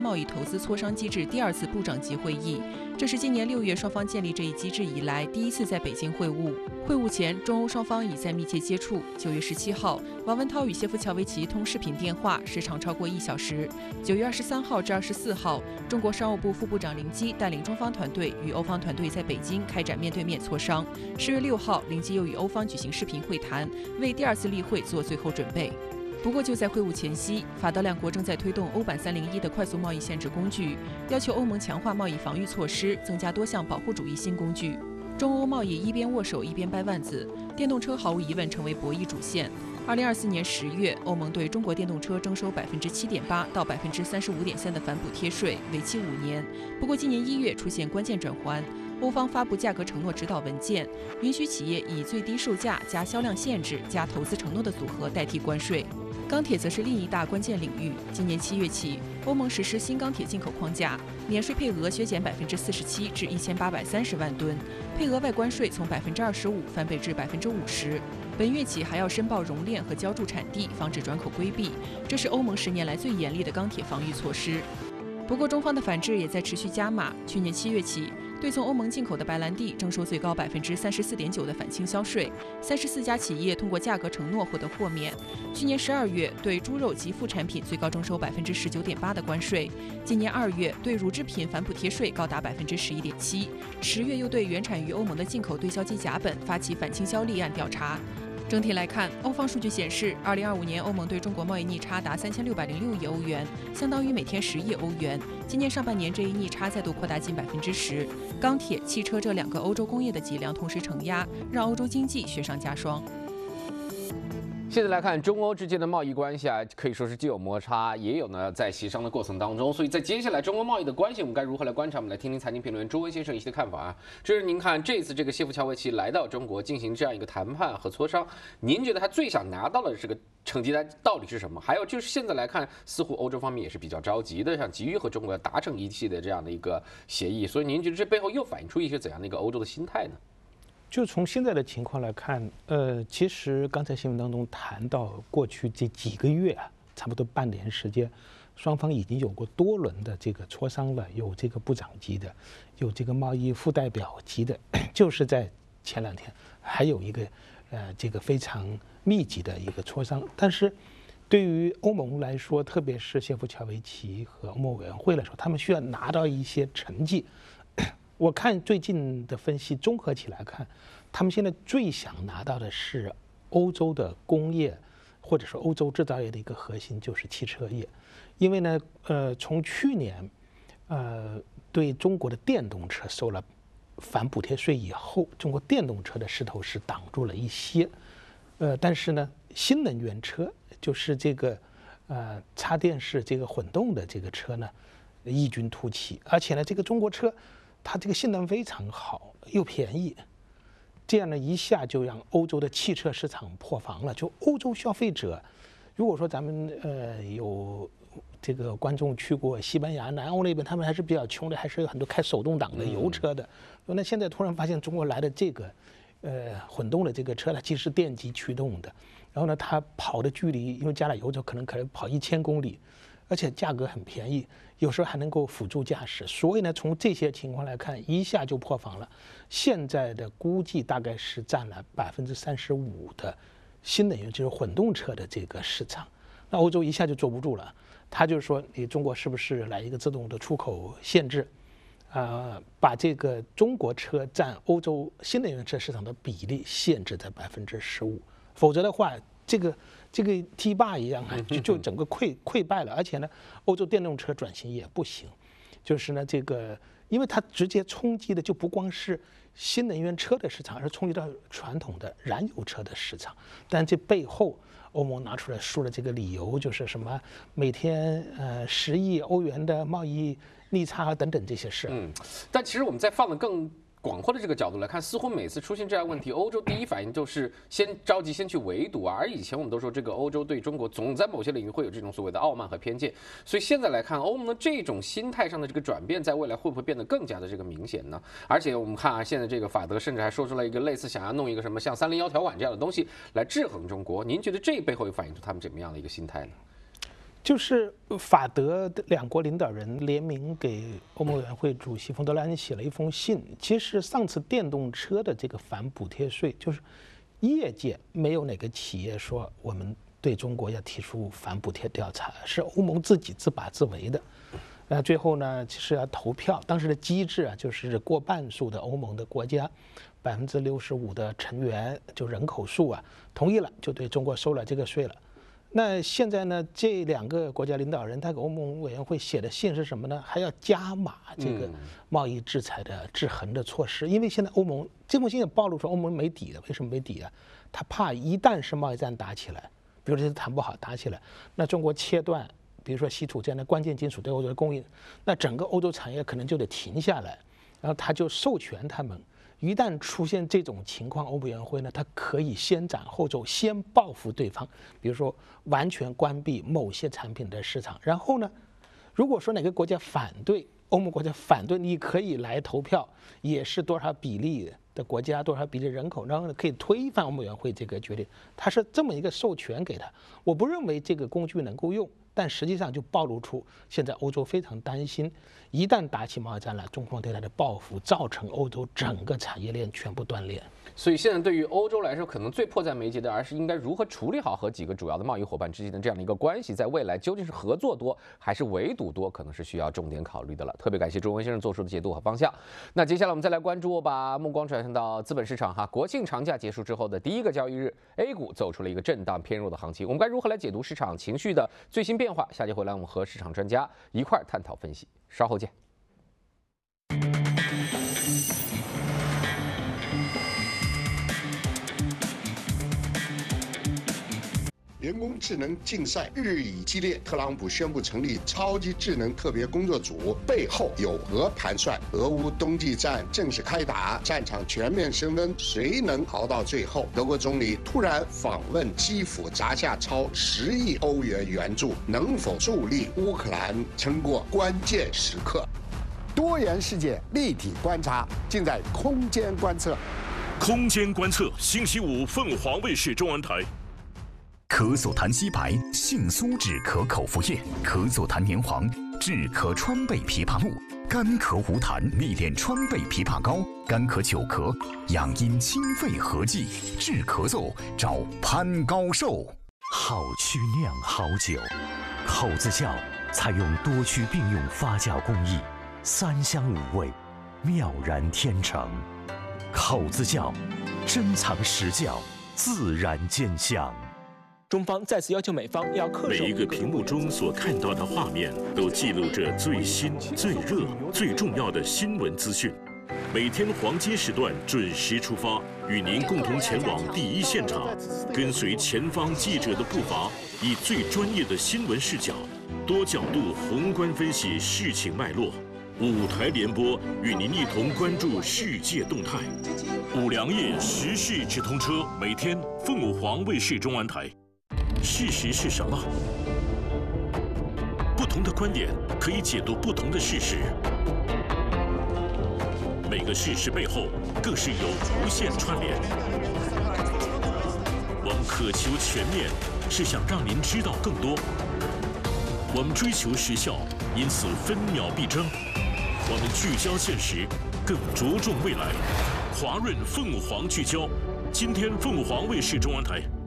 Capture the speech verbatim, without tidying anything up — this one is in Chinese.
贸易投资磋商机制第二次部长级会议，这是今年六月双方建立这一机制以来第一次在北京会晤。会晤前，中欧双方已在密切接触。九月十七号，王文涛与谢夫乔维奇通视频电话，时长超过一小时。九月二十三号至二十四号，中国商务部副部长林基带领中方团队与欧方团队在北京开展面对面磋商。十月六号，林基又与欧方举行视频会谈，为第二次例会做最后准备。不过，就在会晤前夕，法德两国正在推动欧版三零一的快速贸易限制工具，要求欧盟强化贸易防御措施，增加多项保护主义新工具。中欧贸易一边握手一边掰腕子，电动车毫无疑问成为博弈主线。二零二四年十月，欧盟对中国电动车征收百分之七点八到百分之三十五点三的反补贴税，为期五年。不过，今年一月出现关键转环。欧方发布价格承诺指导文件，允许企业以最低售价加销量限制加投资承诺的组合代替关税。钢铁则是另一大关键领域。今年七月起，欧盟实施新钢铁进口框架，免税配额削减百分之四十七至一千八百三十万吨，配额外关税从百分之二十五翻倍至百分之五十。本月起还要申报熔炼和浇筑产地，防止转口规避。这是欧盟十年来最严厉的钢铁防御措施。不过，中方的反制也在持续加码。去年七月起，对从欧盟进口的白兰地征收最高百分之三十四点九的反倾销税，三十四家企业通过价格承诺获得豁免。去年十二月，对猪肉及副产品最高征收百分之十九点八的关税。今年二月，对乳制品反补贴税高达百分之十一点七。十月又对原产于欧盟的进口对硝基甲苯发起反倾销立案调查。整体来看，欧方数据显示，二零二五年欧盟对中国贸易逆差达三千六百零六亿欧元，相当于每天十亿欧元。今年上半年，这一逆差再度扩大近百分之十。钢铁、汽车这两个欧洲工业的脊梁同时承压，让欧洲经济雪上加霜。 现在来看中欧之间的贸易关系啊，可以说是既有摩擦，也有呢在协商的过程当中。所以在接下来中欧贸易的关系，我们该如何来观察？我们来听听财经评论员周文先生一些看法啊。这是您看这次这个谢夫乔维奇来到中国进行这样一个谈判和磋商，您觉得他最想拿到的这个成绩单到底是什么？还有就是现在来看，似乎欧洲方面也是比较着急的，想急于和中国达成一系列这样的一个协议。所以您觉得这背后又反映出一些怎样的一个欧洲的心态呢？ 就从现在的情况来看，呃，其实刚才新闻当中谈到，过去这几个月啊，差不多半年时间，双方已经有过多轮的这个磋商了，有这个部长级的，有这个贸易副代表级的，就是在前两天还有一个呃这个非常密集的一个磋商。但是对于欧盟来说，特别是谢夫乔维奇和欧盟委员会来说，他们需要拿到一些成绩。我看最近的分析，综合起来看，他们现在最想拿到的是欧洲的工业，或者说欧洲制造业的一个核心就是汽车业，因为呢，呃，从去年，呃，对中国的电动车收了反补贴税以后，中国电动车的势头是挡住了一些，呃，但是呢，新能源车就是这个呃插电式这个混动的这个车呢，异军突起，而且呢，这个中国车。它这个性能非常好，又便宜，这样呢一下就让欧洲的汽车市场破防了。就欧洲消费者，如果说咱们呃有这个观众去过西班牙、南欧那边，他们还是比较穷的，还是有很多开手动挡的油车的。嗯、那现在突然发现中国来的这个呃混动的这个车，它其实是电机驱动的，然后呢它跑的距离，因为加了油就可能可能跑一千公里。而且价格很便宜，有时候还能够辅助驾驶，所以呢，从这些情况来看，一下就破防了。现在的估计大概是占了百分之三十五的新能源，就是混动车的这个市场。那欧洲一下就坐不住了，他就是说，你中国是不是来一个自动的出口限制？呃，把这个中国车占欧洲新能源车市场的比例限制在百分之十五，否则的话，这个。这个堤坝一样啊，就就整个溃溃败了，而且呢，欧洲电动车转型也不行，就是呢，这个因为它直接冲击的就不光是新能源车的市场，而是冲击到传统的燃油车的市场。但这背后，欧盟拿出来说的这个理由就是什么？每天呃十亿欧元的贸易逆差等等这些事。 嗯，但其实我们再放的更。广阔的这个角度来看，似乎每次出现这样问题，欧洲第一反应就是先着急先去围堵啊。而以前我们都说，这个欧洲对中国总在某些领域会有这种所谓的傲慢和偏见。所以现在来看，欧盟的这种心态上的这个转变，在未来会不会变得更加的这个明显呢？而且我们看啊，现在这个法德甚至还说出来一个类似想要弄一个什么像三零幺条款这样的东西来制衡中国。您觉得这背后又反映出他们怎么样的一个心态呢？ 就是法德的两国领导人联名给欧盟委员会主席冯德莱恩写了一封信。其实上次电动车的这个反补贴税，就是业界没有哪个企业说我们对中国要提出反补贴调查，是欧盟自己自把自为的。那最后呢，其实要投票，当时的机制啊，就是过半数的欧盟的国家，百分之六十五的成员就人口数啊，同意了，就对中国收了这个税了。那现在呢，这两个国家领导人他给欧盟委员会写的信是什么呢？还要加码这个贸易制裁的制衡的措施，因为现在欧盟这封信也暴露出欧盟没底的，为什么没底啊？他怕一旦是贸易战打起来，比如这次谈不好打起来，那中国切断，比如说稀土这样的关键金属对欧洲的供应，那整个欧洲产业可能就得停下来，然后他就授权他们。一旦出现这种情况，欧盟委员会呢，它可以先斩后奏，先报复对方，比如说完全关闭某些产品的市场，然后呢，如果说哪个国家反对，欧盟国家反对，你可以来投票，也是多少比例的国家，多少比例人口，然后呢可以推翻欧盟委员会这个决定，它是这么一个授权给他。我不认为这个工具能够用，但实际上就暴露出现在欧洲非常担心，一旦打起贸易战来，中方对它的报复，造成欧洲整个产业链全部断裂。 所以现在对于欧洲来说，可能最迫在眉睫的，而是应该如何处理好和几个主要的贸易伙伴之间的这样的一个关系，在未来究竟是合作多还是围堵多，可能是需要重点考虑的了。特别感谢钟文先生做出的解读和方向。那接下来我们再来关注，我把目光转向到资本市场哈。国庆长假结束之后的第一个交易日 ，A 股走出了一个震荡偏弱的行情。我们该如何来解读市场情绪的最新变化？下节回来我们和市场专家一块儿探讨分析。稍后见。 人工智能竞赛日益激烈，特朗普宣布成立超级智能特别工作组，背后有何盘算？俄乌冬季战正式开打，战场全面升温，谁能熬到最后？德国总理突然访问基辅，砸下超十亿欧元援助，能否助力乌克兰撑过关键时刻？多元世界立体观察，尽在空间观测。 空间观测，星期五凤凰卫视中文台。 可佐檀烯牌性苏止咳口服液，可佐檀年黄治咳川贝枇杷露，干咳无痰逆练川贝枇杷膏，干咳久咳养阴清肺合剂，治咳嗽找潘高寿。 好曲酿好酒，口子窖采用多区并用发酵工艺，三香五味，妙然天成。口子窖珍藏实窖，自然见香。 中方再次要求美方要恪守。 每一个屏幕中所看到的画面，都记录着最新、最热、最重要的新闻资讯。每天黄金时段准时出发，与您共同前往第一现场，跟随前方记者的步伐，以最专业的新闻视角，多角度宏观分析事情脉络。五台联播与您一同关注世界动态。五粮液时事直通车，每天凤凰卫视中文台。事实是什么？不同的观点可以解读不同的事实，每个事实背后更是有无限串联。我们渴求全面，是想让您知道更多。我们追求实效，因此分秒必争。我们聚焦现实，更着重未来。华润凤凰聚焦，今天凤凰卫视中文台。